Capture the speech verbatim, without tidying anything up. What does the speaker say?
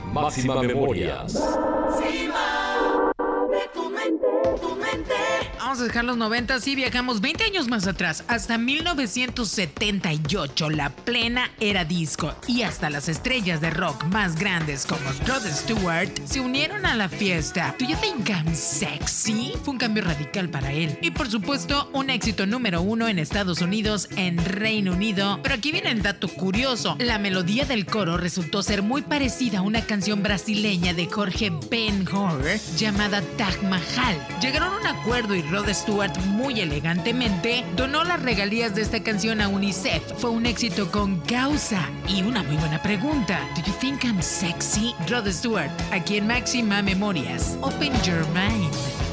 Máxima Memorias. Vamos a dejar los noventa y viajamos veinte años más atrás, hasta mil novecientos setenta y ocho, la plena era disco, y hasta las estrellas de rock más grandes como Rod Stewart se unieron a la fiesta. ¿Do you think I'm sexy? Fue un cambio radical para él. Y por supuesto, un éxito número uno en Estados Unidos, en Reino Unido. Pero aquí viene el dato curioso. La melodía del coro resultó ser muy parecida a una canción brasileña de Jorge Ben-Hur llamada Taj Mahal. Llegaron a un acuerdo y Rod Stewart muy elegantemente donó las regalías de esta canción a UNICEF. Fue un éxito con causa. Y una muy buena pregunta. ¿Do you think I'm sexy? Rod Stewart, aquí en Máxima Memorias. Open your mind.